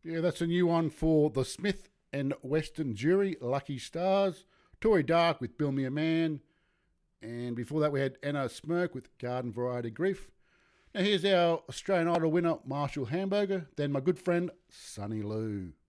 Yeah, that's a new one for the Smith and Western Jury, Lucky Stars. Tory Dark with Bill Me a Man. And before that, we had Anna Smirk with Garden Variety Grief. Now, here's our Australian Idol winner, Marshall Hamburger. Then my good friend, Sonny Lou.